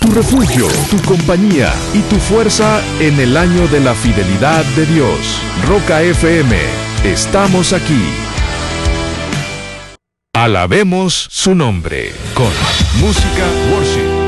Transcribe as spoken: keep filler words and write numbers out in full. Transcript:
tu refugio, tu compañía y tu fuerza en el año de la fidelidad de Dios. Roca F M, estamos aquí. Alabemos su nombre con música worship.